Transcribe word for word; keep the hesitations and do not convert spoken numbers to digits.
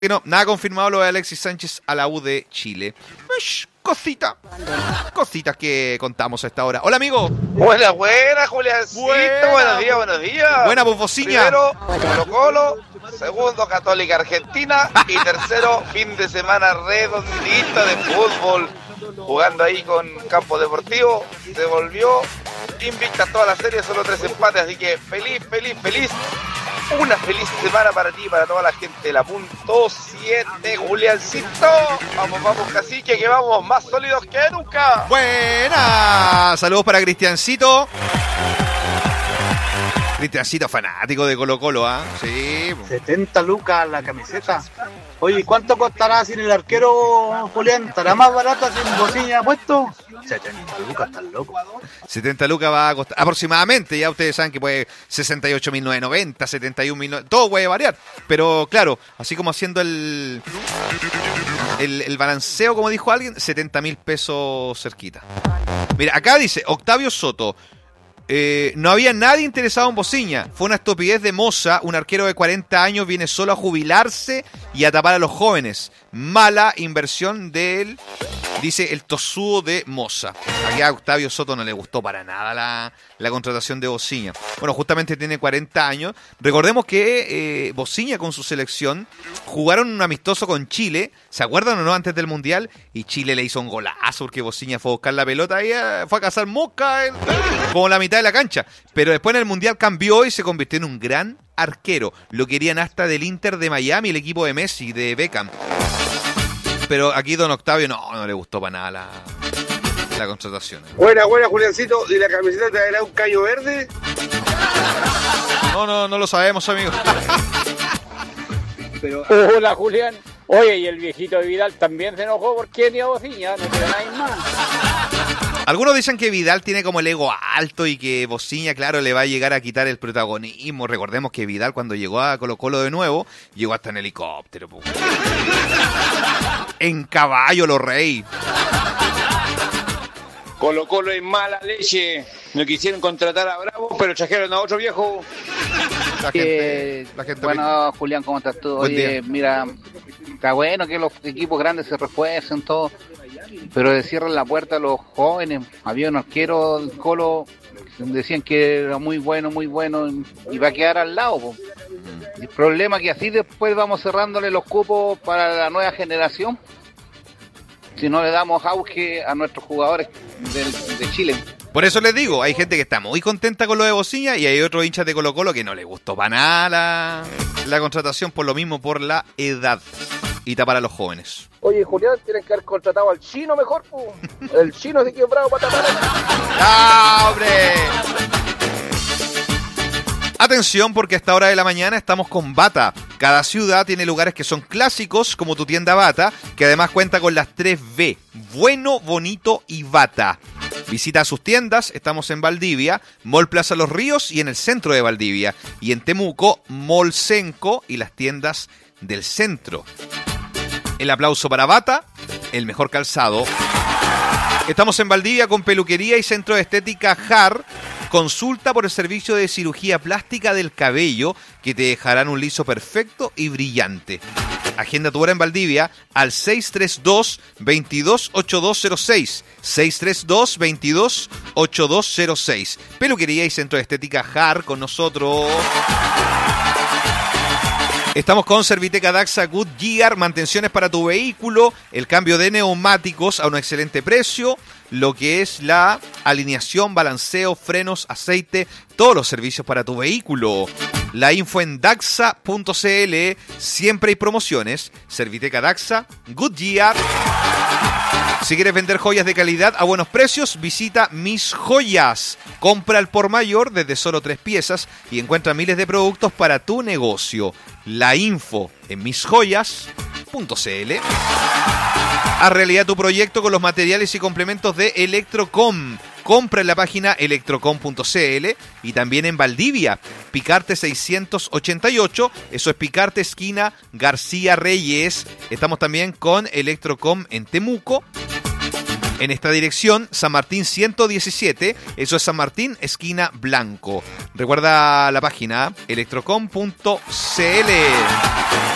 que no, nada confirmado lo de Alexis Sánchez a la U de Chile. Ush, cosita. Cositas que contamos a esta hora. Hola, amigo. Buena, buena, Juliancito. Buena. Buenos días, buenos días. Buena, Bufociña. Primero, Colo Colo. Segundo, Católica Argentina. Y tercero, fin de semana redondita de fútbol. Jugando ahí con Campo Deportivo. Se volvió invicta toda la serie, solo tres empates. Así que feliz, feliz, feliz. Una feliz semana para ti y para toda la gente de la punto siete, Juliancito. Vamos, vamos, cacique, que vamos más sólidos que nunca. Buena. Saludos para Cristiancito. Cristiancito fanático de Colo Colo, ¿ah? ¿eh? Sí. setenta lucas la camiseta. Oye, ¿cuánto costará sin el arquero, Julián? ¿Estará más barata sin Bociña puesto? setenta lucas, están loco. setenta lucas va a costar aproximadamente. Ya ustedes saben que puede sesenta y ocho mil novecientos noventa, setenta y un mil novecientos noventa. Todo puede variar. Pero claro, así como haciendo el, el, el balanceo, como dijo alguien, setenta mil pesos cerquita. Mira, acá dice Octavio Soto. Eh, no había nadie interesado en Bociña. Fue una estupidez de Moza. Un arquero de cuarenta años viene solo a jubilarse y a tapar a los jóvenes. Mala inversión de él, dice el tosudo de Moza. Aquí a Octavio Soto no le gustó para nada la, la contratación de Bociña. Bueno, justamente tiene cuarenta años. Recordemos que eh, Bociña con su selección jugaron un amistoso con Chile. ¿Se acuerdan o no? Antes del Mundial. Y Chile le hizo un golazo porque Bociña fue a buscar la pelota y eh, fue a cazar mosca eh, como la mitad de la cancha. Pero después en el Mundial cambió y se convirtió en un gran arquero. Lo querían hasta del Inter de Miami, el equipo de Messi, de Beckham. Pero aquí don Octavio no, no le gustó para nada la, la contratación. Buena, buena, Juliancito. ¿Y la camiseta te dará un caño verde? No, no, no lo sabemos, amigo. Pero... Hola, Julián. Oye, y el viejito de Vidal también se enojó porque tenía Bociña, no tiene nada más. Algunos dicen que Vidal tiene como el ego alto y que Bociña, claro, le va a llegar a quitar el protagonismo. Recordemos que Vidal, cuando llegó a Colo Colo de nuevo, llegó hasta en helicóptero. Po. En caballo, los rey. Colo Colo es mala leche. No quisieron contratar a Bravo, pero trajeron a otro viejo. La gente, la gente bueno, Julián, ¿cómo estás tú? Buen Oye, día. mira, está bueno que los equipos grandes se refuercen, todo, pero le cierran la puerta a los jóvenes. Había un arquero del Colo, decían que era muy bueno, muy bueno, y va a quedar al lado, po. El problema es que así después vamos cerrándole los cupos para la nueva generación, si no le damos auge a nuestros jugadores de, de Chile. Por eso les digo, hay gente que está muy contenta con lo de Bociña y hay otros hinchas de Colo Colo que no les gustó para nada la, la contratación, por lo mismo, por la edad y tapar a los jóvenes. Oye, Julián, tienen que haber contratado al chino mejor, po. El chino se quedó bravo para tapar. ¡Ah, hombre! Atención, porque a esta hora de la mañana estamos con Bata. Cada ciudad tiene lugares que son clásicos, como tu tienda Bata, que además cuenta con las tres B: bueno, bonito y Bata. Visita sus tiendas, estamos en Valdivia, Mall Plaza Los Ríos y en el centro de Valdivia. Y en Temuco, Mall Senco y las tiendas del centro. El aplauso para Bata, el mejor calzado. Estamos en Valdivia con peluquería y centro de estética J A R. Consulta por el servicio de cirugía plástica del cabello que te dejarán un liso perfecto y brillante. Agenda tu hora en Valdivia al seis tres dos, veintidós, ochenta y dos cero seis. seis tres dos, veintidós, ochenta y dos cero seis. Peluquería y centro de estética J A R con nosotros. Estamos con Serviteca Daxa Goodyear, mantenciones para tu vehículo, el cambio de neumáticos a un excelente precio, lo que es la alineación, balanceo, frenos, aceite, todos los servicios para tu vehículo. La info en daxa punto c l, siempre hay promociones. Serviteca Daxa Goodyear. Si quieres vender joyas de calidad a buenos precios, visita Mis Joyas. Compra al por mayor desde solo tres piezas y encuentra miles de productos para tu negocio. La info en mis joyas punto c l. Haz realidad tu proyecto con los materiales y complementos de Electrocom. Compra en la página electrocom punto c l y también en Valdivia, Picarte seiscientos ochenta y ocho, eso es Picarte esquina García Reyes. Estamos también con Electrocom en Temuco. En esta dirección, San Martín ciento diecisiete, eso es San Martín, esquina Blanco. Recuerda la página electrocom punto c l.